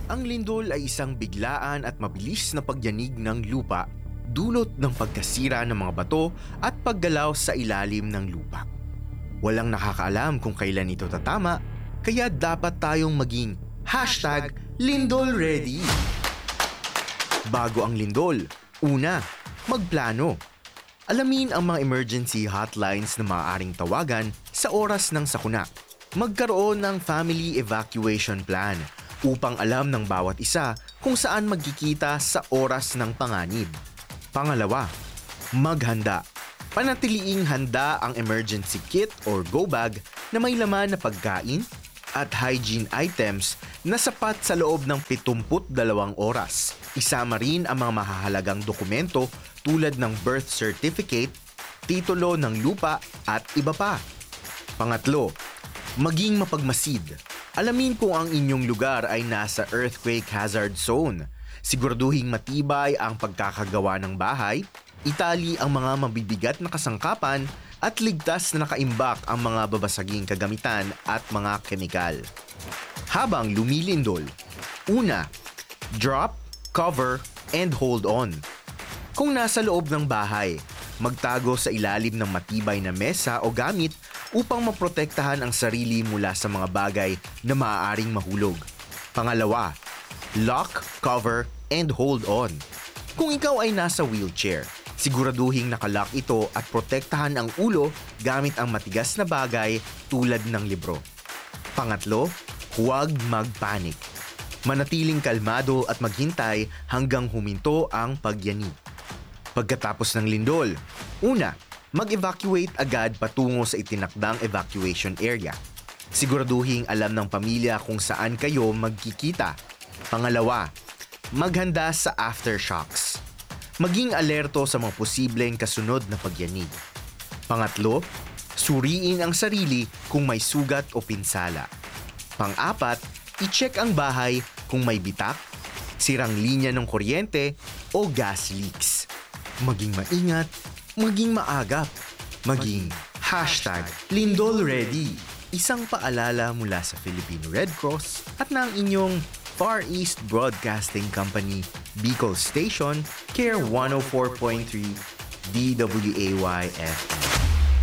Ang lindol ay isang biglaan at mabilis na pagyanig ng lupa, dulot ng pagkasira ng mga bato at paggalaw sa ilalim ng lupa. Walang nakakaalam kung kailan ito tatama, kaya dapat tayong maging #LindolReady. Bago ang lindol, una, magplano. Alamin ang mga emergency hotlines na maaaring tawagan sa oras ng sakuna. Magkaroon ng family evacuation plan upang alam ng bawat isa kung saan magkikita sa oras ng panganib. Pangalawa, maghanda. Panatiliing handa ang emergency kit or go bag na may laman na pagkain at hygiene items na sapat sa loob ng 72 oras. Isama rin ang mga mahahalagang dokumento tulad ng birth certificate, titulo ng lupa at iba pa. Pangatlo, maging mapagmasid. Alamin kung ang inyong lugar ay nasa earthquake hazard zone. Siguraduhing matibay ang pagkakagawa ng bahay, itali ang mga mabibigat na kasangkapan at ligtas na nakaimbak ang mga babasaging kagamitan at mga kemikal. Habang lumilindol, una, drop, cover, and hold on. Kung nasa loob ng bahay, magtago sa ilalim ng matibay na mesa o gamit upang maprotektahan ang sarili mula sa mga bagay na maaaring mahulog. Pangalawa, lock, cover, and hold on. Kung ikaw ay nasa wheelchair, siguraduhing nakalock ito at protektahan ang ulo gamit ang matigas na bagay tulad ng libro. Pangatlo, huwag magpanik. Manatiling kalmado at maghintay hanggang huminto ang pagyanig. Pagkatapos ng lindol, una, mag-evacuate agad patungo sa itinakdang evacuation area. Siguraduhing alam ng pamilya kung saan kayo magkikita. Pangalawa, maghanda sa aftershocks. Maging alerto sa mga posibleng kasunod na pagyanig. Pangatlo, suriin ang sarili kung may sugat o pinsala. Pang-apat, i-check ang bahay kung may bitak, sirang linya ng kuryente o gas leaks. Maging maingat, maging maagap, maging #LindolReady. Isang paalala mula sa Philippine Red Cross at ng inyong Far East Broadcasting Company, Bicol Station, Care 104.3 DWAY FM.